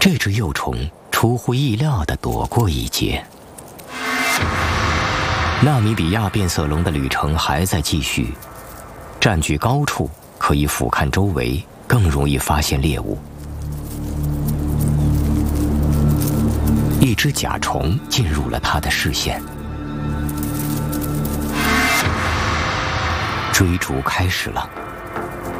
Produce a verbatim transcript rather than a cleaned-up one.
这只幼虫出乎意料地躲过一劫。纳米比亚变色龙的旅程还在继续，占据高处可以俯瞰周围，更容易发现猎物。一只甲虫进入了他的视线，追逐开始了。